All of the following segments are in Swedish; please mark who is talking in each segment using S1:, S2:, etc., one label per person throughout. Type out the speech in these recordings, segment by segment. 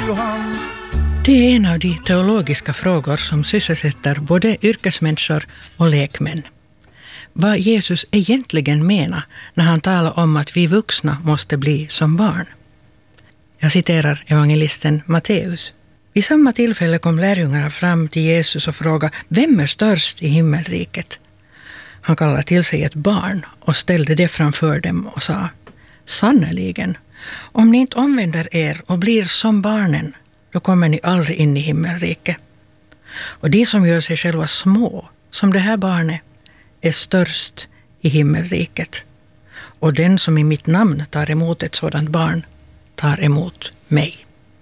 S1: Johan.
S2: Det är en av de teologiska frågor som sysselsätter både yrkesmänniskor och lekmän. Vad Jesus egentligen menar när han talar om att vi vuxna måste bli som barn. Jag citerar evangelisten Matteus. Vid samma tillfälle kom lärjungarna fram till Jesus och frågade: vem är störst i himmelriket? Han kallade till sig ett barn och ställde det framför dem och sa: sannerligen, om ni inte omvänder er och blir som barnen, då kommer ni aldrig in i himmelriket. Och de som gör sig själva små, som det här barnet, är störst i himmelriket. Och den som i mitt namn tar emot ett sådant barn tar emot mig.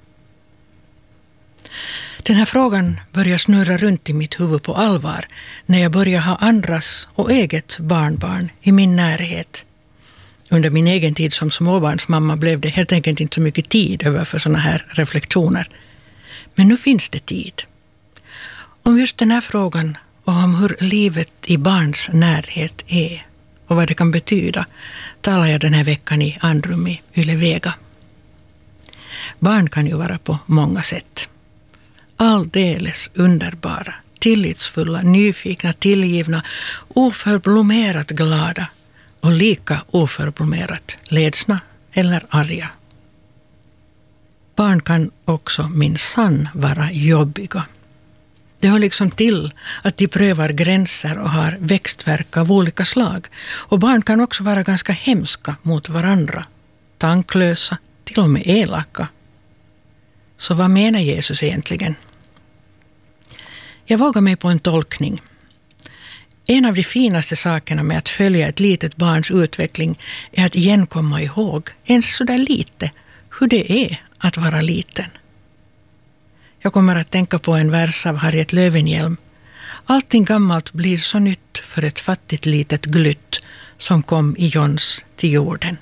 S2: Den här frågan börjar snurra runt i mitt huvud på allvar när jag börjar ha andras och eget barnbarn i min närhet. Under min egen tid som småbarnsmamma blev det helt enkelt inte så mycket tid över för såna här reflektioner. Men nu finns det tid. Om just den här frågan och om hur livet i barns närhet är och vad det kan betyda talar jag den här veckan i Andrum i Yle Vega. Barn kan ju vara på många sätt. Alldeles underbara, tillitsfulla, nyfikna, tillgivna, oförblommerat glada och lika oförblommerat ledsna eller arga. Barn kan också minsann vara jobbiga. Det hör liksom till att de prövar gränser och har växtverk av olika slag. Och barn kan också vara ganska hemska mot varandra, tanklösa, till och med elaka. Så vad menar Jesus egentligen? Jag vågar mig på en tolkning. En av de finaste sakerna med att följa ett litet barns utveckling är att igen komma ihåg, ens sådär lite, hur det är att vara liten. Jag kommer att tänka på en vers av Harriet Löwenhjelm. Allting gammalt blir så nytt för ett fattigt litet glytt som kom i Jons till jorden.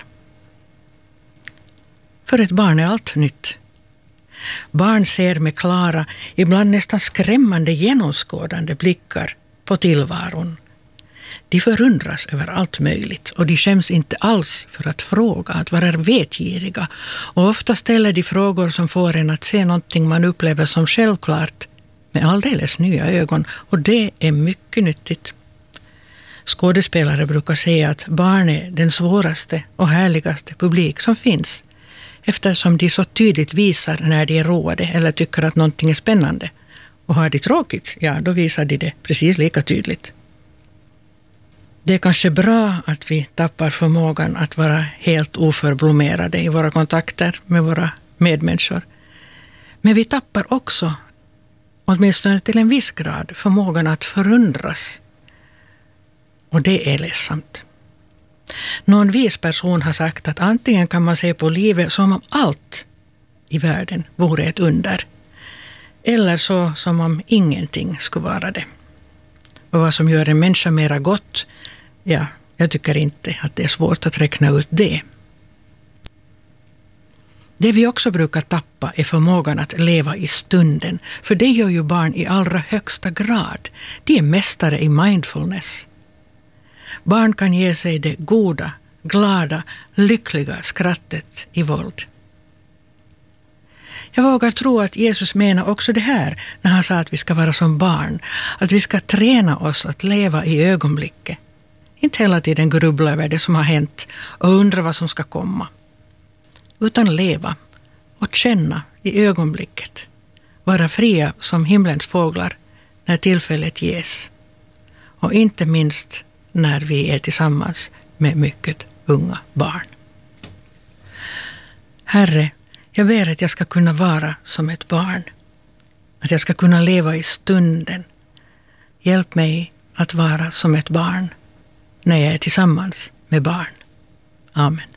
S2: För ett barn är allt nytt. Barn ser med klara, ibland nästan skrämmande genomskådande blickar på tillvaron. De förundras över allt möjligt och de skäms inte alls för att fråga, att vara vetgiriga. Och ofta ställer de frågor som får en att se någonting man upplever som självklart med alldeles nya ögon, och det är mycket nyttigt. Skådespelare brukar säga att barn är den svåraste och härligaste publik som finns, eftersom de så tydligt visar när de är roade eller tycker att någonting är spännande. Och har de tråkigt, ja, då visar de det precis lika tydligt. Det är kanske bra att vi tappar förmågan att vara helt oförblommerade i våra kontakter med våra medmänniskor. Men vi tappar också, åtminstone till en viss grad, förmågan att förundras. Och det är ledsamt. Någon vis person har sagt att antingen kan man se på livet som om allt i världen vore ett under, eller så som om ingenting skulle vara det. Och vad som gör en människa mera gott, ja, jag tycker inte att det är svårt att räkna ut det. Det vi också brukar tappa är förmågan att leva i stunden, för det gör ju barn i allra högsta grad. De är mästare i mindfulness. Barn kan ge sig det goda, glada, lyckliga skrattet i våld. Jag vågar tro att Jesus menar också det här när han sa att vi ska vara som barn. Att vi ska träna oss att leva i ögonblicket. Inte hela tiden grubbla över det som har hänt och undra vad som ska komma. Utan leva och känna i ögonblicket. Vara fria som himlens fåglar när tillfället ges. Och inte minst när vi är tillsammans med mycket unga barn. Herre, jag ber att jag ska kunna vara som ett barn. Att jag ska kunna leva i stunden. Hjälp mig att vara som ett barn när jag är tillsammans med barn. Amen.